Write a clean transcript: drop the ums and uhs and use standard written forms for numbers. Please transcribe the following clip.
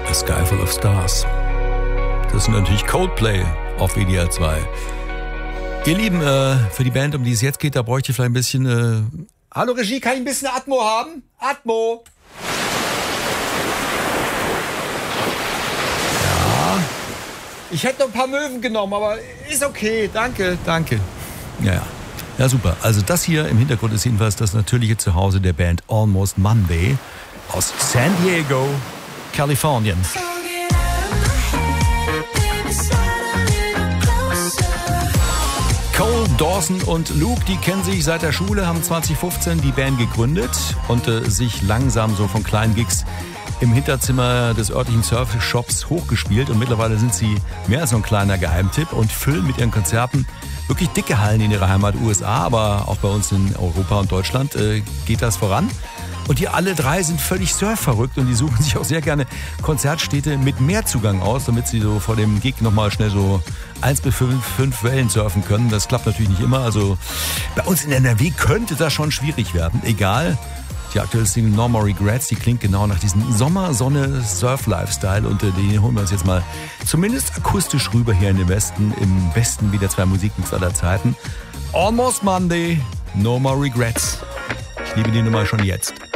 A Sky Full of Stars. Das sind natürlich Coldplay auf WDR 2. Ihr Lieben, für die Band, um die es jetzt geht, da bräuchte ich vielleicht ein bisschen... Hallo Regie, kann ich ein bisschen Atmo haben? Atmo! Ja, ich hätte noch ein paar Möwen genommen, aber ist okay, danke. Ja, super. Also das hier im Hintergrund ist jedenfalls das natürliche Zuhause der Band Almost Monday aus San Diego, Kalifornien. Cole, Dawson und Luke, die kennen sich seit der Schule, haben 2015 die Band gegründet und sich langsam so von kleinen Gigs im Hinterzimmer des örtlichen Surfshops hochgespielt. Und mittlerweile sind sie mehr als so ein kleiner Geheimtipp und füllen mit ihren Konzerten wirklich dicke Hallen in ihrer Heimat USA, aber auch bei uns in Europa und Deutschland geht das voran. Und die alle drei sind völlig surfverrückt und die suchen sich auch sehr gerne Konzertstädte mit mehr Zugang aus, damit sie so vor dem Gig nochmal schnell so 1 bis 5 Wellen surfen können. Das klappt natürlich nicht immer. Also bei uns in NRW könnte das schon schwierig werden. Egal. Die aktuelle Single No More Regrets, die klingt genau nach diesem Sommer-Sonne-Surf-Lifestyle und den holen wir uns jetzt mal zumindest akustisch rüber hier in den Westen, im besten wieder 2 Musikmix aller Zeiten. Almost Monday, No More Regrets. Ich liebe die Nummer schon jetzt.